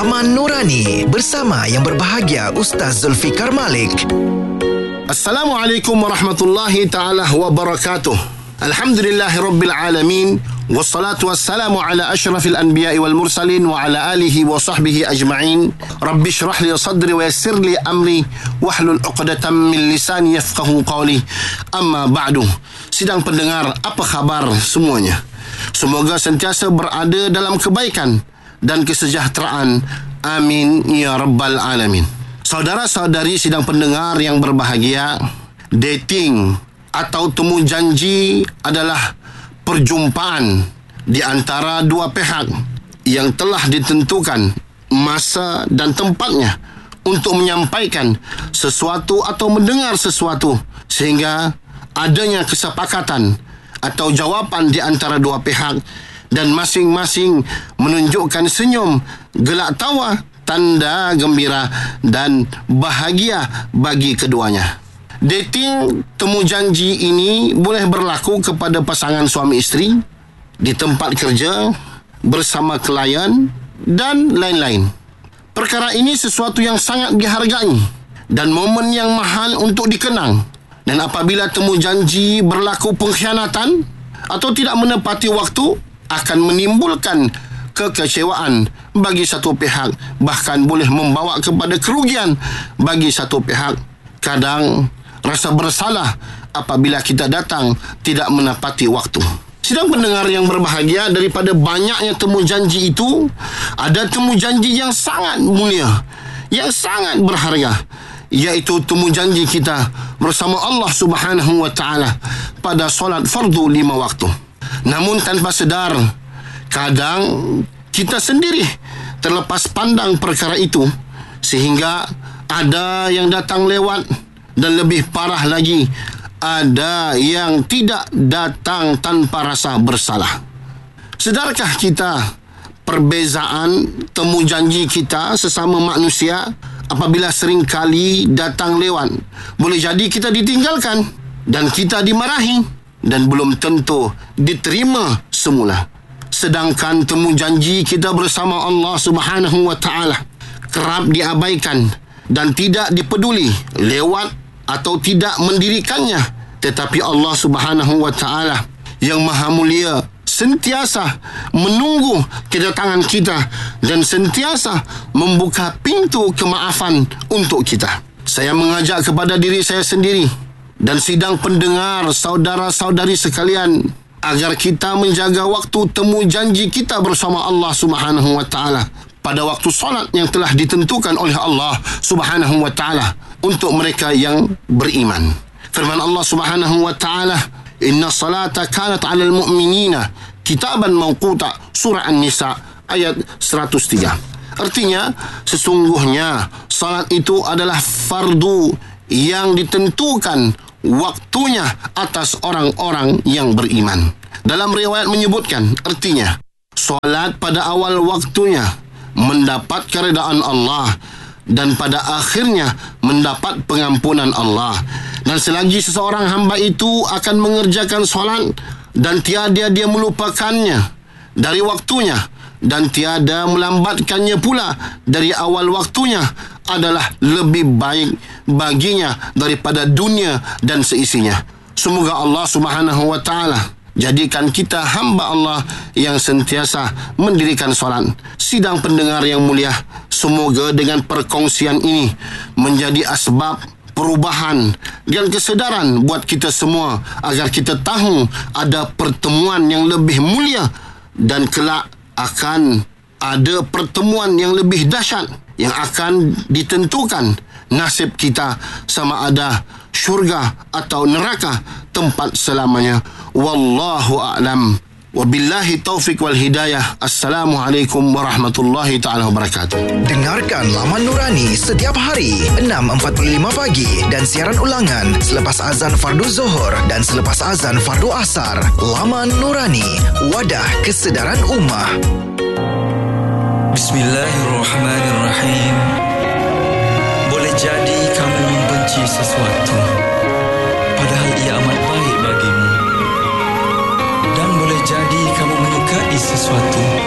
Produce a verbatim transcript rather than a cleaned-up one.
Laman Nurani bersama yang berbahagia Ustaz Zulfikar Malik. Assalamualaikum warahmatullahi ta'ala wabarakatuh. Alhamdulillahirabbil alamin. Wassalatu wassalamu ala asyrafil anbiya'i wal mursalin wa ala alihi wa sahbihi ajma'in. Rabbi syrah li sadri wa yassir li amri wahlul 'uqdatam min lisani yafqahu qawli. Amma ba'du. Sidang pendengar, apa khabar semuanya? Semoga sentiasa berada dalam kebaikan dan kesejahteraan. Amin ya rabbal alamin. Saudara-saudari sidang pendengar yang berbahagia, dating atau temu janji adalah perjumpaan di antara dua pihak yang telah ditentukan masa dan tempatnya untuk menyampaikan sesuatu atau mendengar sesuatu, sehingga adanya kesepakatan atau jawapan di antara dua pihak dan masing-masing menunjukkan senyum, gelak tawa, tanda gembira dan bahagia bagi keduanya. Dating temu janji ini boleh berlaku kepada pasangan suami isteri, di tempat kerja, bersama klien dan lain-lain. Perkara ini sesuatu yang sangat dihargai dan momen yang mahal untuk dikenang. Dan apabila temu janji berlaku pengkhianatan atau tidak menepati waktu, akan menimbulkan kekecewaan bagi satu pihak, bahkan boleh membawa kepada kerugian bagi satu pihak. Kadang rasa bersalah apabila kita datang tidak menepati waktu. Sidang pendengar yang berbahagia, daripada banyaknya temu janji itu, ada temu janji yang sangat mulia, yang sangat berharga, iaitu temu janji kita bersama Allah Subhanahu wa taala pada solat fardu lima waktu. Namun tanpa sedar, kadang kita sendiri terlepas pandang perkara itu, sehingga ada yang datang lewat, dan lebih parah lagi, ada yang tidak datang tanpa rasa bersalah. Sedarkah kita perbezaan temu janji kita sesama manusia apabila sering kali datang lewat? Boleh jadi kita ditinggalkan dan kita dimarahi dan belum tentu diterima semula. Sedangkan temu janji kita bersama Allah Subhanahu wa taala kerap diabaikan dan tidak dipeduli, lewat atau tidak mendirikannya. Tetapi Allah Subhanahu wa taala yang maha mulia sentiasa menunggu kedatangan kita dan sentiasa membuka pintu kemaafan untuk kita. Saya mengajak kepada diri saya sendiri dan sidang pendengar saudara-saudari sekalian agar kita menjaga waktu temu janji kita bersama Allah Subhanahu wa taala pada waktu solat yang telah ditentukan oleh Allah Subhanahu wa taala untuk mereka yang beriman. Firman Allah Subhanahu wa taala, "Inna salata kanat 'alal mu'minina kitaban mawquta." Surah An-Nisa ayat seratus tiga. Artinya, sesungguhnya salat itu adalah fardu yang ditentukan waktunya atas orang-orang yang beriman. Dalam riwayat menyebutkan, artinya solat pada awal waktunya mendapat keredaan Allah dan pada akhirnya mendapat pengampunan Allah. Dan selagi seseorang hamba itu akan mengerjakan solat dan tiada dia melupakannya dari waktunya dan tiada melambatkannya pula dari awal waktunya, adalah lebih baik baginya daripada dunia dan seisinya. Semoga Allah Subhanahu wa taala jadikan kita hamba Allah yang sentiasa mendirikan solat. Sidang pendengar yang mulia, semoga dengan perkongsian ini menjadi asbab perubahan dan kesedaran buat kita semua, agar kita tahu ada pertemuan yang lebih mulia dan kelak akan ada pertemuan yang lebih dahsyat yang akan ditentukan nasib kita, sama ada syurga atau neraka tempat selamanya. Wallahu a'lam. Wabillahi taufiq wal hidayah. Assalamualaikum warahmatullahi taala wabarakatuh. Dengarkan Laman Nurani setiap hari enam empat puluh lima pagi dan siaran ulangan selepas azan fardu Zuhur dan selepas azan fardu Asar. Laman Nurani, wadah kesedaran ummah. Bismillahirrahmanirrahim. Boleh jadi kamu membenci sesuatu, padahal ia amat baik bagimu. Dan boleh jadi kamu menyukai sesuatu,